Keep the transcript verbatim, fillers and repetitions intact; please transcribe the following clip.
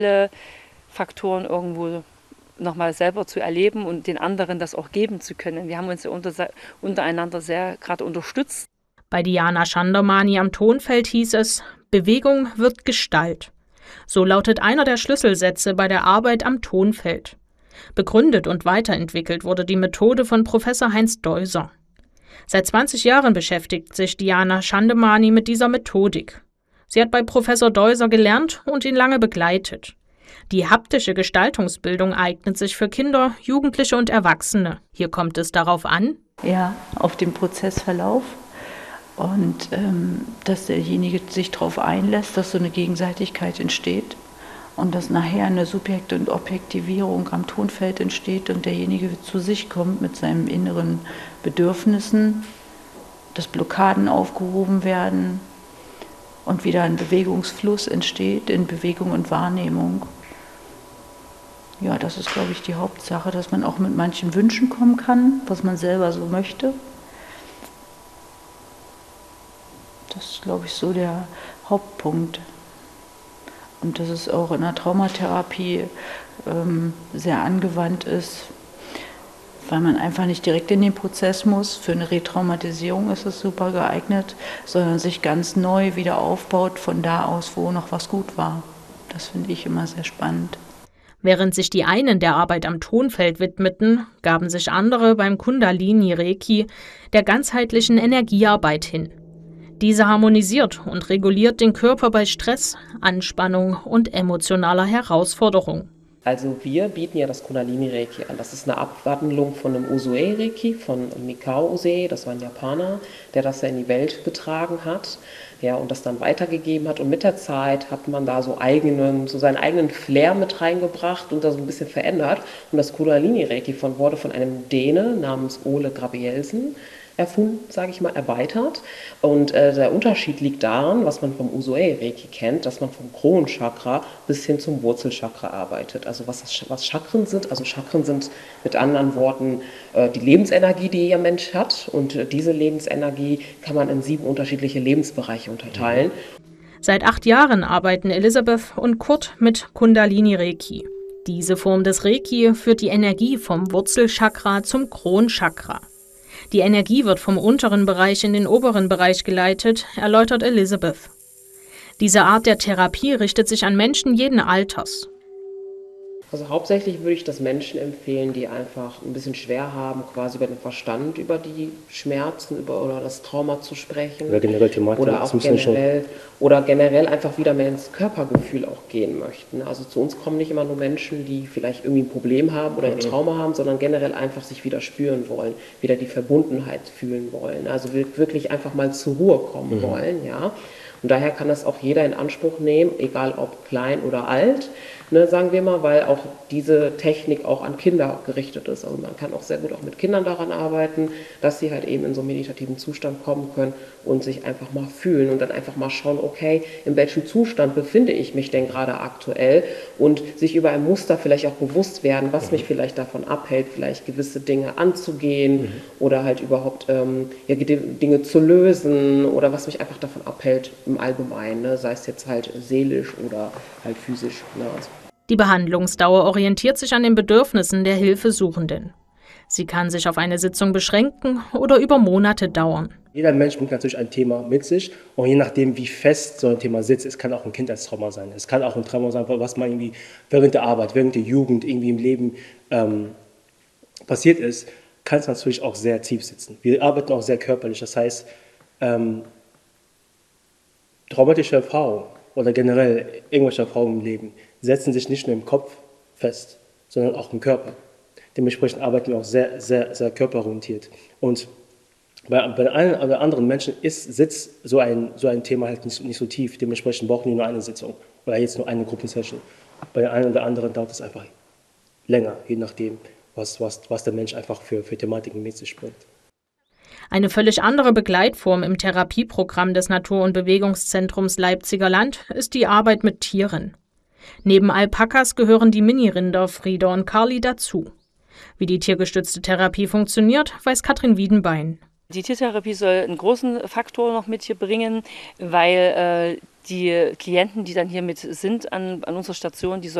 Alle Faktoren irgendwo nochmal selber zu erleben und den anderen das auch geben zu können. Wir haben uns ja unter, untereinander sehr gerade unterstützt. Bei Diana Chandamani am Tonfeld hieß es, Bewegung wird Gestalt. So lautet einer der Schlüsselsätze bei der Arbeit am Tonfeld. Begründet und weiterentwickelt wurde die Methode von Professor Heinz Deuser. Seit zwanzig Jahren beschäftigt sich Diana Chandamani mit dieser Methodik. Sie hat bei Professor Deuser gelernt und ihn lange begleitet. Die haptische Gestaltungsbildung eignet sich für Kinder, Jugendliche und Erwachsene. Hier kommt es darauf an, ja, auf den Prozessverlauf und ähm, dass derjenige sich darauf einlässt, dass so eine Gegenseitigkeit entsteht und dass nachher eine Subjekt- und Objektivierung am Tonfeld entsteht und derjenige zu sich kommt mit seinen inneren Bedürfnissen, dass Blockaden aufgehoben werden und wieder ein Bewegungsfluss entsteht in Bewegung und Wahrnehmung. Ja, das ist, glaube ich, die Hauptsache, dass man auch mit manchen Wünschen kommen kann, was man selber so möchte. Das ist, glaube ich, so der Hauptpunkt. Und dass es auch in der Traumatherapie ähm, sehr angewandt ist, weil man einfach nicht direkt in den Prozess muss. Für eine Retraumatisierung ist es super geeignet, sondern sich ganz neu wieder aufbaut von da aus, wo noch was gut war. Das finde ich immer sehr spannend. Während sich die einen der Arbeit am Tonfeld widmeten, gaben sich andere beim Kundalini-Reiki der ganzheitlichen Energiearbeit hin. Diese harmonisiert und reguliert den Körper bei Stress, Anspannung und emotionaler Herausforderung. Also wir bieten ja das Kundalini-Reiki an. Das ist eine Abwandlung von dem Usui-Reiki, von Mikao Usui, das war ein Japaner, der das ja in die Welt getragen hat, ja, und das dann weitergegeben hat. Und mit der Zeit hat man da so, eigenen, so seinen eigenen Flair mit reingebracht und da so ein bisschen verändert. Und das Kundalini-Reiki von, wurde von einem Däne namens Ole Gabrielsen erfunden, sage ich mal, erweitert. Und äh, der Unterschied liegt daran, was man vom Usui-Reiki kennt, dass man vom Kronenchakra bis hin zum Wurzelchakra arbeitet. Also was, das, was Chakren sind, also Chakren sind mit anderen Worten äh, die Lebensenergie, die jeder Mensch hat. Und äh, diese Lebensenergie kann man in sieben unterschiedliche Lebensbereiche unterteilen. Seit acht Jahren arbeiten Elisabeth und Kurt mit Kundalini-Reiki. Diese Form des Reiki führt die Energie vom Wurzelchakra zum Kronchakra. Die Energie wird vom unteren Bereich in den oberen Bereich geleitet, erläutert Elisabeth. Diese Art der Therapie richtet sich an Menschen jeden Alters. Also hauptsächlich würde ich das Menschen empfehlen, die einfach ein bisschen schwer haben, quasi über den Verstand über die Schmerzen über, oder das Trauma zu sprechen. Oder generell Thematik. Oder auch generell, oder generell einfach wieder mehr ins Körpergefühl auch gehen möchten. Also zu uns kommen nicht immer nur Menschen, die vielleicht irgendwie ein Problem haben oder ein Trauma haben, sondern generell einfach sich wieder spüren wollen, wieder die Verbundenheit fühlen wollen. Also wirklich einfach mal zur Ruhe kommen mhm. wollen, ja. Und daher kann das auch jeder in Anspruch nehmen, egal ob klein oder alt, ne, sagen wir mal, weil auch diese Technik auch an Kinder gerichtet ist. Also man kann auch sehr gut auch mit Kindern daran arbeiten, dass sie halt eben in so einen meditativen Zustand kommen können und sich einfach mal fühlen und dann einfach mal schauen, okay, in welchem Zustand befinde ich mich denn gerade aktuell und sich über ein Muster vielleicht auch bewusst werden, was mhm. mich vielleicht davon abhält, vielleicht gewisse Dinge anzugehen mhm. oder halt überhaupt ähm, ja, Dinge zu lösen oder was mich einfach davon abhält im Allgemeinen, ne? Sei es jetzt halt seelisch oder halt physisch. Ne? Also Die Behandlungsdauer orientiert sich an den Bedürfnissen der Hilfesuchenden. Sie kann sich auf eine Sitzung beschränken oder über Monate dauern. Jeder Mensch bringt natürlich ein Thema mit sich und je nachdem, wie fest so ein Thema sitzt, es kann auch ein Kindheitstrauma sein. Es kann auch ein Trauma sein, was man irgendwie während der Arbeit, während der Jugend irgendwie im Leben ähm, passiert ist, kann es natürlich auch sehr tief sitzen. Wir arbeiten auch sehr körperlich, das heißt, ähm, traumatische Erfahrungen oder generell irgendwelche Erfahrungen im Leben setzen sich nicht nur im Kopf fest, sondern auch im Körper. Dementsprechend arbeiten wir auch sehr, sehr, sehr körperorientiert. Und bei, bei einem oder anderen Menschen ist, sitzt so ein, so ein Thema halt nicht, nicht so tief. Dementsprechend brauchen wir nur eine Sitzung oder jetzt nur eine Gruppensession. Bei einem oder anderen dauert es einfach länger, je nachdem, was, was, was der Mensch einfach für, für Thematiken mit sich bringt. Eine völlig andere Begleitform im Therapieprogramm des Natur- und Bewegungszentrums Leipziger Land ist die Arbeit mit Tieren. Neben Alpakas gehören die Mini-Rinder Frieda und Carly dazu. Wie die tiergestützte Therapie funktioniert, weiß Katrin Wiedenbein. Die Tiertherapie soll einen großen Faktor noch mit hier bringen, weil äh, die Klienten, die dann hier mit sind an, an unserer Station, die sollen